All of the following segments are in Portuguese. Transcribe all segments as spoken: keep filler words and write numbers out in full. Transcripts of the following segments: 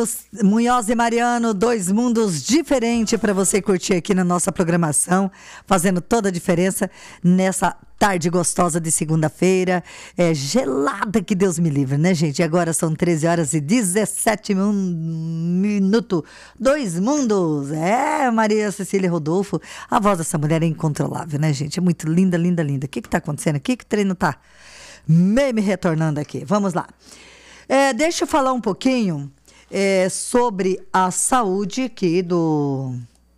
Munhoz e Mariano, dois mundos diferentes para você curtir aqui na nossa programação, fazendo toda a diferença nessa tarde gostosa de segunda-feira, é gelada que Deus me livre, né, gente? E agora são treze horas e dezessete minutos, dois mundos, é, Maria Cecília Rodolfo, a voz dessa mulher é incontrolável, né, gente? É muito linda, linda, linda. O que que tá acontecendo aqui? Que o treino tá meio me retornando aqui? Vamos lá. É, deixa eu falar um pouquinho É, sobre a saúde aqui do,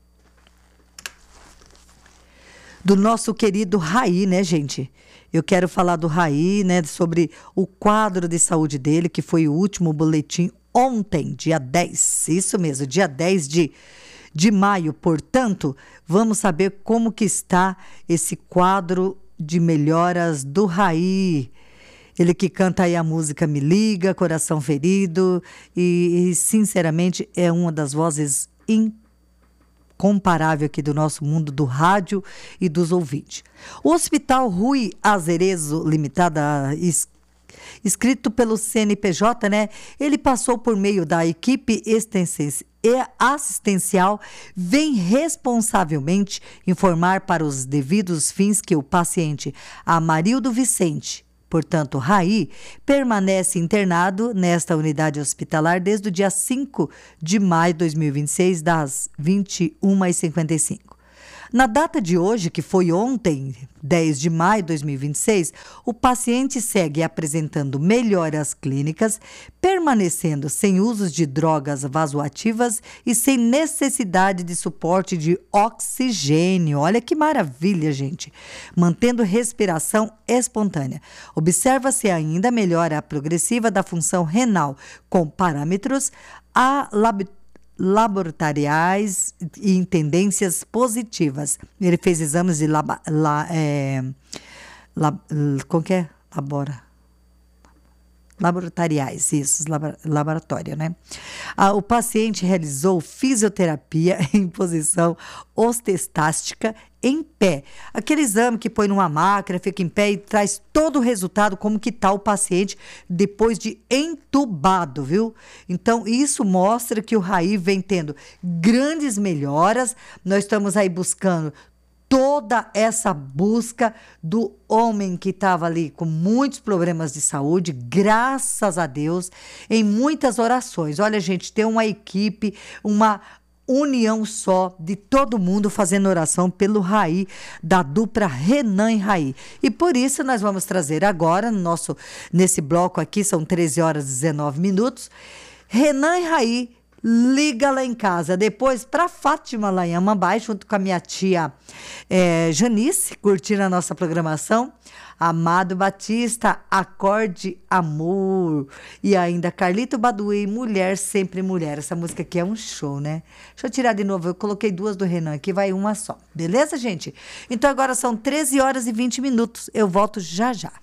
do nosso querido Raí, né, gente? Eu quero falar do Raí, né, sobre o quadro de saúde dele, que foi o último boletim ontem, dia dez, isso mesmo, dia dez de, de maio. Portanto, vamos saber como que está esse quadro de melhoras do Raí. Ele que canta aí a música Me Liga, Coração Ferido, e, e sinceramente é uma das vozes incomparáveis aqui do nosso mundo do rádio e dos ouvintes. O Hospital Rui Azerezo Limitada, es, escrito pelo C N P J, né? Ele passou por meio da equipe extensiva e assistencial, vem responsavelmente informar para os devidos fins que o paciente Amarildo Vicente, portanto, Raí, permanece internado nesta unidade hospitalar desde o dia cinco de maio de dois mil e vinte e seis, das vinte e uma e cinquenta e cinco. Na data de hoje, que foi ontem, dez de maio de dois mil e vinte e seis, o paciente segue apresentando melhoras clínicas, permanecendo sem usos de drogas vasoativas e sem necessidade de suporte de oxigênio. Olha que maravilha, gente! Mantendo respiração espontânea. Observa-se ainda melhora progressiva da função renal, com parâmetros a lab laboratoriais e em tendências positivas. Ele fez exames de laba, la, é, lab, como que é? Labora. Laboratoriais, isso, lab, laboratório, né? Ah, o paciente realizou fisioterapia em posição ostestástica em pé. Aquele exame que põe numa máquina, fica em pé e traz todo o resultado, como que está o paciente depois de entubado, viu? Então, isso mostra que o Raí vem tendo grandes melhoras. Nós estamos aí buscando toda essa busca do homem que estava ali com muitos problemas de saúde, graças a Deus, em muitas orações. Olha, gente, tem uma equipe, uma união só de todo mundo fazendo oração pelo Raí, da dupla Renan e Raí. E por isso nós vamos trazer agora, no nosso, nesse bloco aqui, são treze horas e dezenove minutos, Renan e Raí, Liga Lá em Casa. Depois, para Fátima, lá em Amambai, junto com a minha tia é, Janice, curtindo a nossa programação. Amado Batista, Acorde Amor. E ainda Carlito Baduí, Mulher Sempre Mulher. Essa música aqui é um show, né? Deixa eu tirar de novo. Eu coloquei duas do Renan aqui, vai uma só. Beleza, gente? Então agora são treze horas e vinte minutos. Eu volto já já.